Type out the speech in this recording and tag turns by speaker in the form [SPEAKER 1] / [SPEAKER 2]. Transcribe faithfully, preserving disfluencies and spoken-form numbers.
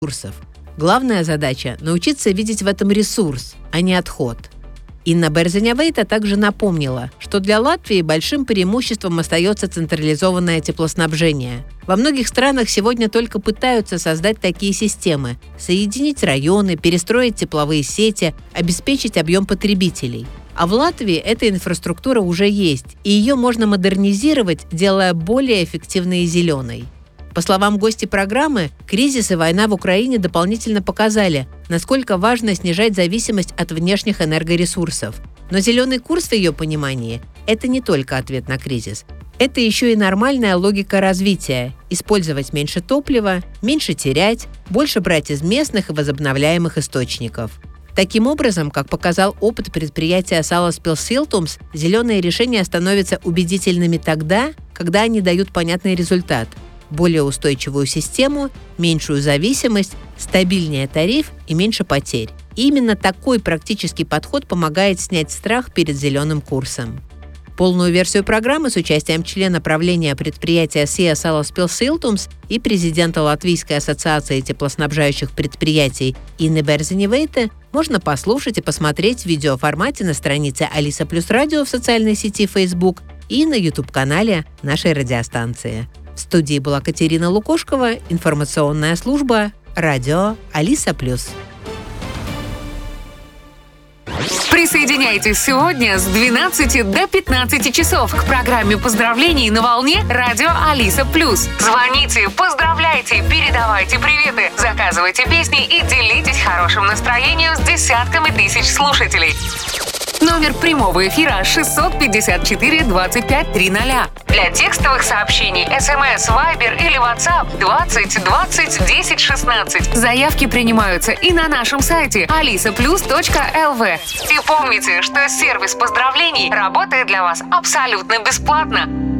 [SPEAKER 1] ресурсов. Главная задача – научиться видеть в этом ресурс, а не отход. Инна Берзинявейта также напомнила, что для Латвии большим преимуществом остается централизованное теплоснабжение. Во многих странах сегодня только пытаются создать такие системы – соединить районы, перестроить тепловые сети, обеспечить объем потребителей. А в Латвии эта инфраструктура уже есть, и ее можно модернизировать, делая более эффективной и зеленой. По словам гостей программы, кризис и война в Украине дополнительно показали, насколько важно снижать зависимость от внешних энергоресурсов. Но зеленый курс, в ее понимании, это не только ответ на кризис. Это еще и нормальная логика развития – использовать меньше топлива, меньше терять, больше брать из местных и возобновляемых источников. Таким образом, как показал опыт предприятия Salaspils, зеленые решения становятся убедительными тогда, когда они дают понятный результат – более устойчивую систему, меньшую зависимость, стабильнее тариф и меньше потерь. И именно такой практический подход помогает снять страх перед зеленым курсом. Полную версию программы с участием члена правления предприятия Сия Salaspils и президента Латвийской ассоциации теплоснабжающих предприятий Инны Берзинявейты можно послушать и посмотреть в видеоформате на странице Алиса Плюс Радио в социальной сети Facebook и на YouTube-канале нашей радиостанции. В студии была Катерина Лукошкова, информационная служба, радио Алиса Плюс.
[SPEAKER 2] Присоединяйтесь сегодня с двенадцати до пятнадцати часов к программе поздравлений на волне радио Алиса Плюс. Звоните, поздравляйте, передавайте приветы, заказывайте песни и делитесь хорошим настроением с десятками тысяч слушателей. Номер прямого эфира шестьсот пятьдесят четыре двадцать пять триста. Для текстовых сообщений смс, вайбер или ватсап двадцать двадцать десять шестнадцать. Заявки принимаются и на нашем сайте алиса плюс точка эл ви. И помните, что сервис поздравлений работает для вас абсолютно бесплатно.